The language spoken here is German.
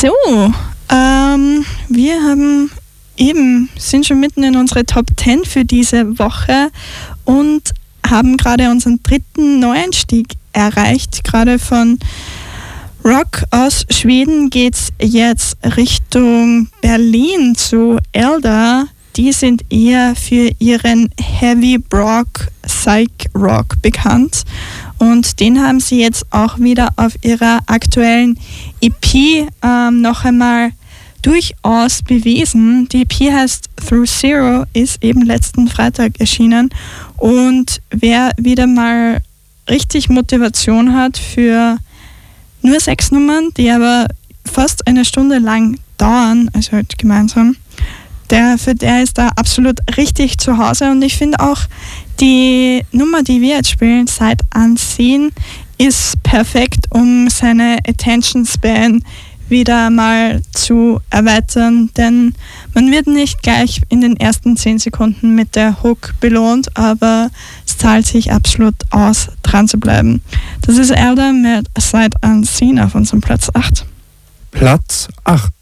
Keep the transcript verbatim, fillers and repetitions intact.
So, ähm, wir haben eben, sind schon mitten in unsere Top zehn für diese Woche und haben gerade unseren dritten Neueinstieg erreicht. Gerade von Rock aus Schweden geht's jetzt Richtung Berlin zu Elder. Die sind eher für ihren Heavy Rock, Psych Rock bekannt. Und den haben sie jetzt auch wieder auf ihrer aktuellen E P ähm, noch einmal durchaus bewiesen. Die E P heißt Through Zero, ist eben letzten Freitag erschienen. Und wer wieder mal richtig Motivation hat für nur sechs Nummern, die aber fast eine Stunde lang dauern, also halt gemeinsam, der, für der ist da absolut richtig zu Hause. Und ich finde auch, die Nummer, die wir jetzt spielen, Sight Unseen, ist perfekt, um seine Attention Span wieder mal zu erweitern, denn man wird nicht gleich in den ersten zehn Sekunden mit der Hook belohnt, aber es zahlt sich absolut aus, dran zu bleiben. Das ist Elder mit Sight Unseen auf unserem Platz acht. Platz acht.